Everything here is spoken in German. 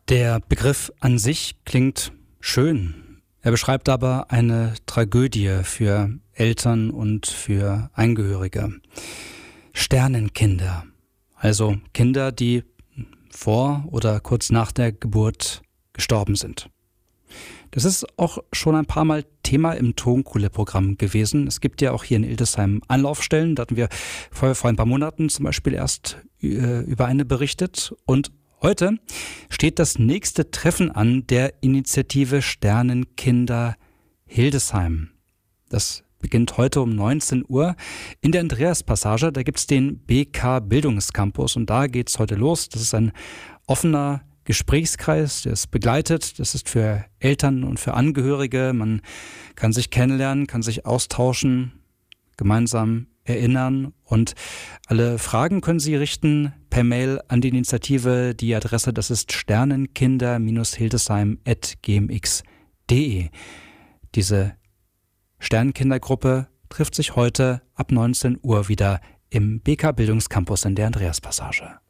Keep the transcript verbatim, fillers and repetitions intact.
Der Begriff an sich klingt schön. Er beschreibt aber eine Tragödie für Eltern und für Angehörige. Sternenkinder, also Kinder, die vor oder kurz nach der Geburt gestorben sind. Das ist auch schon ein paar Mal Thema im Tonkohle-Programm gewesen. Es gibt ja auch hier in Ildesheim Anlaufstellen. Da hatten wir vor, vor ein paar Monaten zum Beispiel erst äh, über eine berichtet. Und heute steht das nächste Treffen an der Initiative Sternenkinder Hildesheim. Das beginnt heute um neunzehn Uhr in der Andreaspassage. Da gibt es den B K Bildungscampus und da geht es heute los. Das ist ein offener Gesprächskreis, der ist begleitet. Das ist für Eltern und für Angehörige. Man kann sich kennenlernen, kann sich austauschen, gemeinsam erinnern und alle Fragen können Sie richten per Mail an die Initiative. Die Adresse, das ist sternenkinder Hildesheim at gmx punkt de. Diese Sternenkindergruppe trifft sich heute ab neunzehn Uhr wieder im B K Bildungscampus in der Andreaspassage.